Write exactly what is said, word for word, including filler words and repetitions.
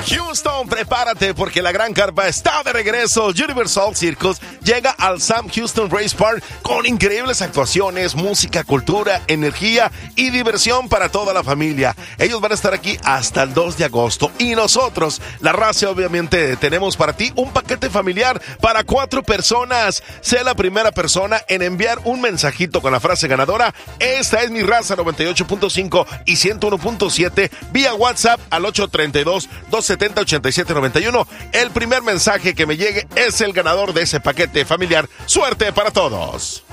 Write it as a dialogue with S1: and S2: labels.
S1: Houston, prepárate porque la gran carpa está de regreso. Universal Circus llega al Sam Houston Race Park con increíbles actuaciones, música, cultura, energía y diversión para toda la familia. Ellos van a estar aquí hasta el dos de agosto y nosotros, la raza, obviamente tenemos para ti un paquete familiar para cuatro personas. Sé la primera persona en enviar un mensajito con la frase ganadora: esta es mi raza noventa y ocho punto cinco y ciento uno punto siete vía WhatsApp al ocho tres dos, dos siete cero, ocho siete nueve uno. El primer mensaje que me llegue es el ganador de ese paquete familiar. ¡Suerte para todos!